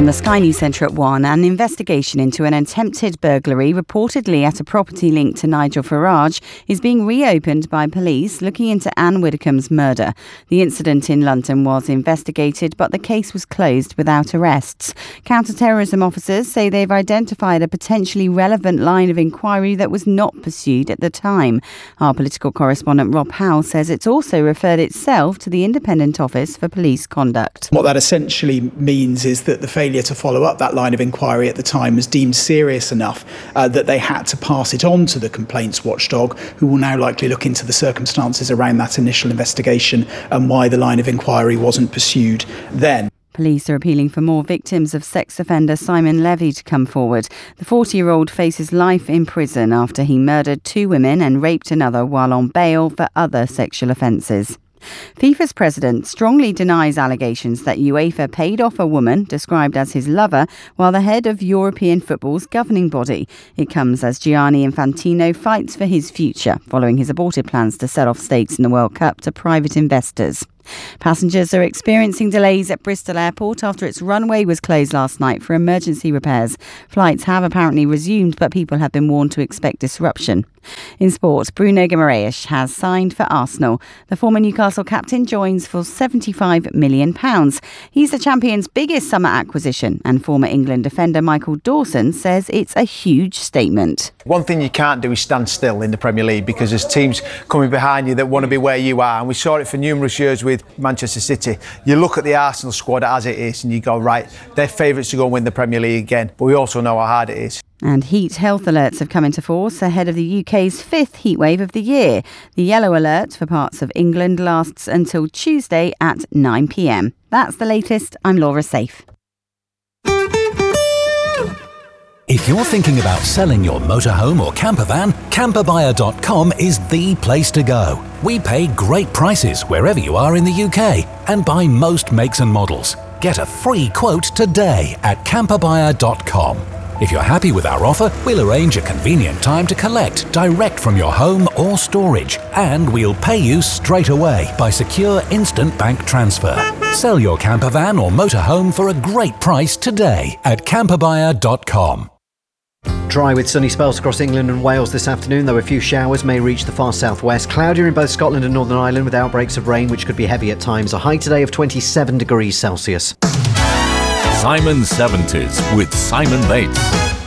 From the Sky News Centre at 1, an investigation into an attempted burglary reportedly at a property linked to Nigel Farage is being reopened by police looking into Anne Widdecombe's murder. The incident in London was investigated, but the case was closed without arrests. Counter-terrorism officers say they've identified a potentially relevant line of inquiry that was not pursued at the time. Our political correspondent Rob Howe says it's also referred itself to the Independent Office for Police Conduct. What that essentially means is that the failure to follow up that line of inquiry at the time was deemed serious enough that they had to pass it on to the complaints watchdog, who will now likely look into the circumstances around that initial investigation and why the line of inquiry wasn't pursued then. Police are appealing for more victims of sex offender Simon Levy to come forward. The 40-year-old faces life in prison after he murdered 2 women and raped another while on bail for other sexual offences. FIFA's president strongly denies allegations that UEFA paid off a woman described as his lover while the head of European football's governing body. It comes as Gianni Infantino fights for his future following his aborted plans to sell off stakes in the World Cup to private investors. Passengers are experiencing delays at Bristol Airport after its runway was closed last night for emergency repairs. Flights have apparently resumed, but people have been warned to expect disruption. In sport, Bruno Guimaraes has signed for Arsenal. The former Newcastle captain joins for £75 million. He's the champion's biggest summer acquisition, and former England defender Michael Dawson says it's a huge statement. One thing you can't do is stand still in the Premier League because there's teams coming behind you that want to be where you are, and we saw it for numerous years with Manchester City. You look at the Arsenal squad as it is and you go, right, they're favourites to go and win the Premier League again, but we also know how hard it is. And heat health alerts have come into force ahead of the UK's 5th heatwave of the year. The yellow alert for parts of England lasts until Tuesday at 9 p.m. That's the latest. I'm Laura Safe. If you're thinking about selling your motorhome or campervan, camperbuyer.com is the place to go. We pay great prices wherever you are in the UK and buy most makes and models. Get a free quote today at camperbuyer.com. If you're happy with our offer, we'll arrange a convenient time to collect direct from your home or storage, and we'll pay you straight away by secure instant bank transfer. Sell your campervan or motorhome for a great price today at camperbuyer.com. Dry with sunny spells across England and Wales this afternoon, though a few showers may reach the far southwest. Cloudier in both Scotland and Northern Ireland with outbreaks of rain, which could be heavy at times. A high today of 27 degrees Celsius. Simon 70s with Simon Bates.